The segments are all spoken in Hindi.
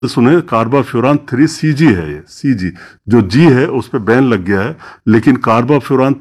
तो सुने, कार्बाफ्यूरान 3CG है, ये CG जो G है उस पर बैन लग गया है, लेकिन कार्बाफ्यूरान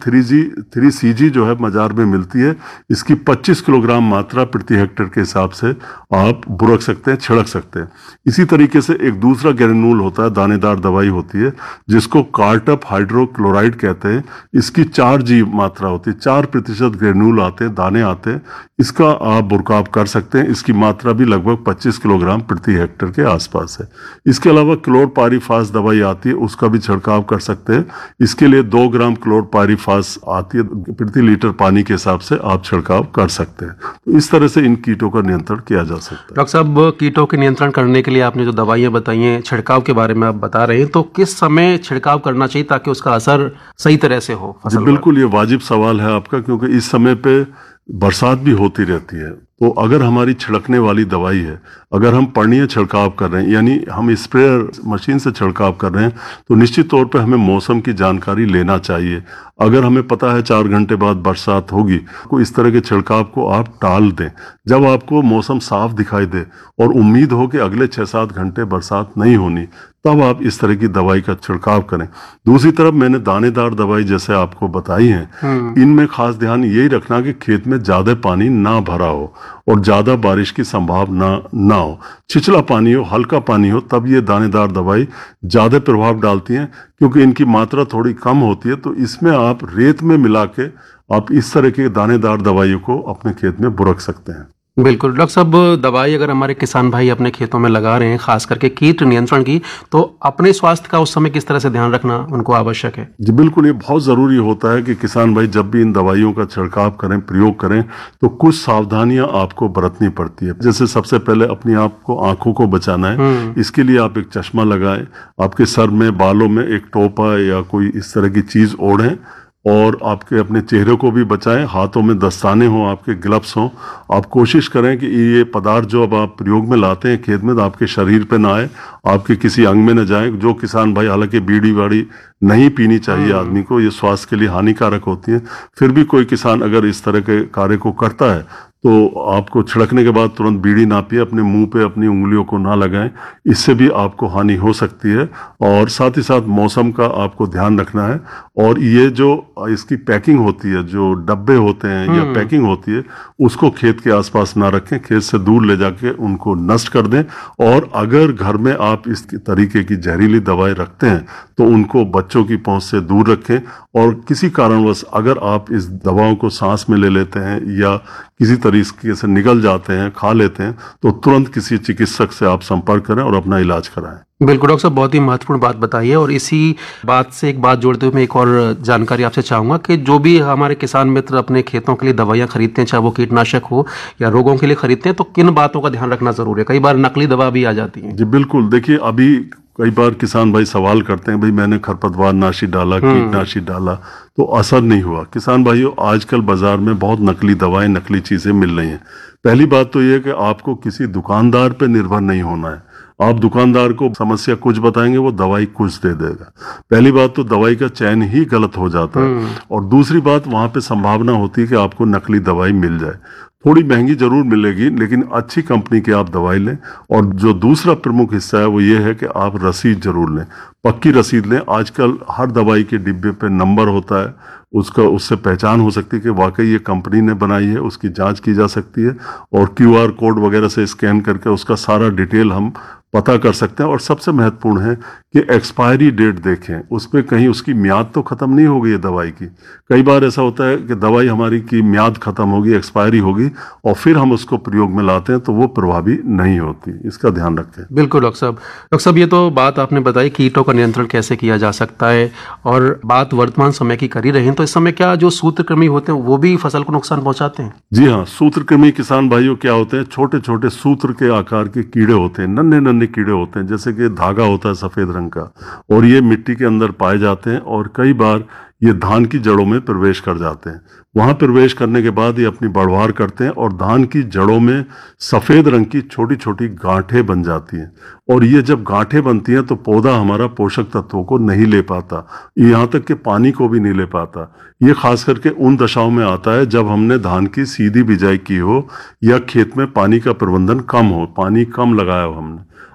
3CG जो है बाजार में मिलती है। इसकी 25 किलोग्राम मात्रा प्रति हेक्टेयर के हिसाब से आप बुरक सकते हैं, छिड़क सकते हैं। इसी तरीके से एक दूसरा ग्रेन्यूल होता है, दानेदार दवाई होती है जिसको कार्टप हाइड्रोक्लोराइड कहते हैं। इसकी 4G मात्रा होती है, 4% ग्रेन्यूल आते हैं, दाने आते हैं। इसका आप बुरकाव कर सकते हैं। इसकी मात्रा भी लगभग 25 किलोग्राम प्रति हेक्टेयर के आसपास है। इसके अलावा क्लोरपाइरीफास दवाई आती है, उसका भी छिड़काव कर सकते हैं। इसके लिए 2 ग्राम क्लोरपाइरीफास आती है, प्रति लीटर पानी के हिसाब से आप छिड़काव कर सकते हैं। तो इस तरह से इन कीटों का नियंत्रण किया जा सकता है। डॉक्टर साहब, कीटों के नियंत्रण करने के लिए आपने जो दवाइयां बताई हैं, छिड़काव के बारे में आप बता रहे हैं, तो किस समय छिड़काव करना चाहिए ताकि उसका असर सही तरह से हो फसल पर? बिल्कुल, ये वाजिब सवाल है आपका, क्योंकि इस समय पे बरसात भी होती रहती है। तो अगर हमारी छिड़कने वाली दवाई है, अगर हम पर्णीय छिड़काव कर रहे हैं, यानी हम स्प्रेयर मशीन से छिड़काव कर रहे हैं, तो निश्चित तौर पे हमें मौसम की जानकारी लेना चाहिए। अगर हमें पता है 4 घंटे बाद बरसात होगी, तो इस तरह के छिड़काव को आप टाल दें। जब आपको मौसम साफ दिखाई दे और उम्मीद हो कि अगले 6-7 घंटे बरसात नहीं होनी, तब आप इस तरह की दवाई का छिड़काव करें। दूसरी तरफ मैंने दानेदार दवाई जैसे आपको बताई है, इनमें खास ध्यान यही रखना कि खेत में ज्यादा पानी ना भरा हो और ज्यादा बारिश की संभावना ना हो। छिछला पानी हो, हल्का पानी हो, तब ये दानेदार दवाई ज्यादा प्रभाव डालती हैं, क्योंकि इनकी मात्रा थोड़ी कम होती है। तो इसमें आप रेत में मिला के आप इस तरह के दानेदार दवाइयों को अपने खेत में बुरक सकते हैं। बिल्कुल डॉक्टर साहब, दवाई अगर हमारे किसान भाई अपने खेतों में लगा रहे हैं, खास करके कीट नियंत्रण की, तो अपने स्वास्थ्य का उस समय किस तरह से ध्यान रखना उनको आवश्यक है? जी बिल्कुल, ये बहुत ज़रूरी होता है कि किसान भाई जब भी इन दवाइयों का छिड़काव करें, प्रयोग करें, तो कुछ सावधानियां आपको बरतनी पड़ती है। जैसे सबसे पहले अपने आप को, आंखों को बचाना है। इसके लिए आप एक चश्मा लगाएं, आपके सर में, बालों में एक टोपा या कोई इस तरह की चीज़ ओढ़ें, और आपके अपने चेहरे को भी बचाएं। हाथों में दस्ताने हों, आपके ग्लव्स हों। आप कोशिश करें कि ये पदार्थ जो अब आप प्रयोग में लाते हैं खेत में, तो आपके शरीर पे ना आए, आपके किसी अंग में न जाए। जो किसान भाई, हालांकि बीड़ी वाड़ी नहीं पीनी चाहिए आदमी को, ये स्वास्थ्य के लिए हानिकारक होती है, फिर भी कोई किसान अगर इस तरह के कार्य को करता है, तो आपको छिड़कने के बाद तुरंत बीड़ी ना पिए, अपने मुंह पे अपनी उंगलियों को ना लगाएं, इससे भी आपको हानि हो सकती है। और साथ ही साथ मौसम का आपको ध्यान रखना है। और ये जो इसकी पैकिंग होती है, जो डब्बे होते हैं या पैकिंग होती है, उसको खेत के आसपास ना रखें, खेत से दूर ले जाके उनको नष्ट कर दें। और अगर घर में आप इस तरीके की जहरीली दवाई रखते हैं, तो उनको बच्चों की पहुंच से दूर रखें। और किसी कारणवश अगर आप इस दवाओं को सांस में ले लेते हैं या किसी तरीके से निगल जाते हैं, खा लेते हैं, तो तुरंत किसी चिकित्सक से आप संपर्क करें और अपना इलाज कराएं। बिल्कुल डॉक्टर साहब, बहुत ही महत्वपूर्ण बात बताई है। और इसी बात से एक बात जोड़ते हुए मैं एक और जानकारी आपसे चाहूंगा कि जो भी हमारे किसान मित्र अपने खेतों के लिए दवाइयां खरीदते हैं, चाहे वो कीटनाशक हो या रोगों के लिए खरीदते हैं, तो किन बातों का ध्यान रखना जरूरी है? कई बार नकली दवा भी आ जाती है। जी बिल्कुल, देखिए अभी कई बार किसान भाई सवाल करते हैं, भाई मैंने खरपतवार नाशी डाला, कीटनाशी डाला, तो असर नहीं हुआ। किसान भाइयों, आजकल बाजार में बहुत नकली दवाएं, नकली चीजें मिल रही हैं। पहली बात तो ये कि आपको किसी दुकानदार पर निर्भर नहीं होना है। आप दुकानदार को समस्या कुछ बताएंगे, वो दवाई कुछ दे देगा। पहली बात तो दवाई का चयन ही गलत हो जाता है। और दूसरी बात, वहां पे संभावना होती है कि आपको नकली दवाई मिल जाए। थोड़ी महंगी जरूर मिलेगी, लेकिन अच्छी कंपनी की आप दवाई लें। और जो दूसरा प्रमुख हिस्सा है वो ये है कि आप रसीद जरूर लें, पक्की रसीद लें। आजकल हर दवाई के डिब्बे पे नंबर होता है, उससे पहचान हो सकती है कि वाकई ये कंपनी ने बनाई है, उसकी जांच की जा सकती है। और QR कोड वगैरह से स्कैन करके उसका सारा डिटेल हम पता कर सकते हैं। और सबसे महत्वपूर्ण है कि एक्सपायरी डेट देखें, उस पर कहीं उसकी म्याद तो खत्म नहीं हो गई है दवाई की। कई बार ऐसा होता है कि दवाई हमारी की म्याद खत्म होगी, एक्सपायरी होगी, और फिर हम उसको प्रयोग में लाते हैं, तो वो प्रभावी नहीं होती। इसका ध्यान रखें। बिल्कुल डॉक्टर साहब। डॉक्टर साहब, ये तो बात आपने बताई कीटों का नियंत्रण कैसे किया जा सकता है, और बात वर्तमान समय की कर ही रहे हैं, तो इस समय क्या जो सूत्रकृमि होते हैं वो भी फसल को नुकसान पहुंचाते हैं? जी हाँ, सूत्रकृमि किसान भाइयों क्या होते हैं? छोटे छोटे सूत्र के आकार के कीड़े होते हैं, नन्हे नन्हे कीड़े होते हैं, जैसे कि धागा होता है सफेद रंग का, और ये मिट्टी के अंदर पाए जाते हैं। और कई बार ये धान की जड़ों में प्रवेश कर जाते हैं। वहां प्रवेश करने के बाद ये अपनी बढ़वार करते हैं और धान की जड़ों में सफेद रंग की छोटी छोटी गांठें बन जाती हैं। और ये जब गांठें बनती हैं तो पौधा हमारा पोषक तत्वों को नहीं ले पाता, यहाँ तक कि पानी को भी नहीं ले पाता। ये खास करके उन दशाओं में आता है जब हमने धान की सीधी बिजाई की हो या खेत में पानी का प्रबंधन कम हो, पानी कम लगाया हो हमने।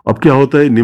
अब क्या होता है,